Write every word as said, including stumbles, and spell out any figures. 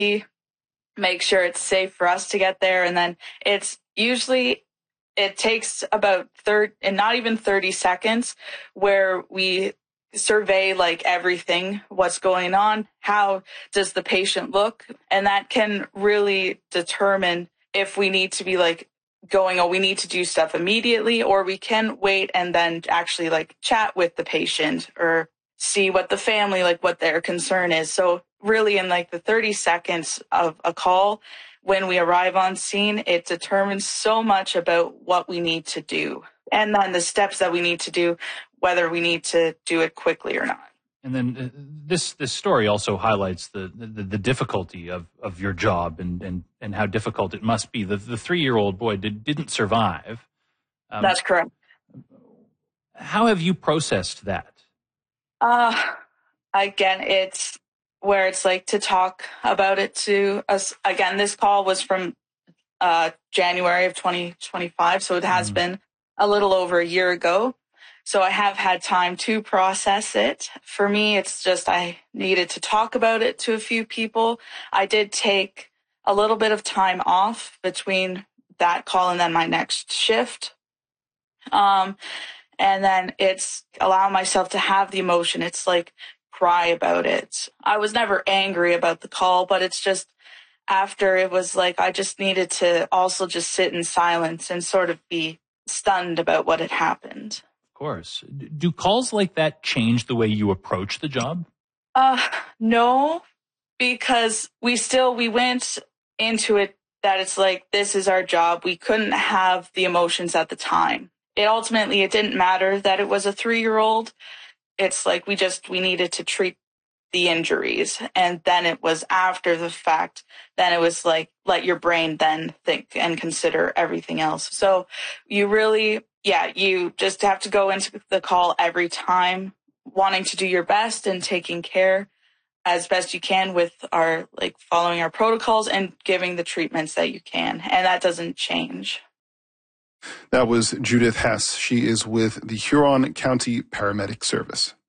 We make sure it's safe for us to get there. And then it's usually, it takes about thirty, and not even thirty seconds, where we survey like everything, what's going on, how does the patient look, and that can really determine if we need to be like going, oh, we need to do stuff immediately, or we can wait and then actually like chat with the patient or see what the family, like what their concern is. So really in like the thirty seconds of a call, when we arrive on scene, it determines so much about what we need to do, and then the steps that we need to do, whether we need to do it quickly or not. And then uh, this this story also highlights the the, the difficulty of, of your job and, and, and how difficult it must be. The the three-year-old boy did, didn't survive. Um, That's correct. How have you processed that? Uh, again, it's where it's like to talk about it to us. Again, this call was from uh, January of twenty twenty-five, so it has mm. been a little over a year ago. So I have had time to process it. For me, it's just I needed to talk about it to a few people. I did take a little bit of time off between that call and then my next shift. Um, and then it's allow myself to have the emotion. It's like cry about it. I was never angry about the call, but it's just after it was like I just needed to also just sit in silence and sort of be stunned about what had happened. Of course. Do calls like that change the way you approach the job? Uh, no, because we still, we went into it that it's like, this is our job. We couldn't have the emotions at the time. It ultimately, it didn't matter that it was a three-year-old. It's like we just, we needed to treat the injuries. And then it was after the fact, then it was like, let your brain then think and consider everything else. So you really, yeah, you just have to go into the call every time wanting to do your best and taking care as best you can with our, like following our protocols and giving the treatments that you can. And that doesn't change. That was Judith Hess. She is with the Huron County Paramedic Service.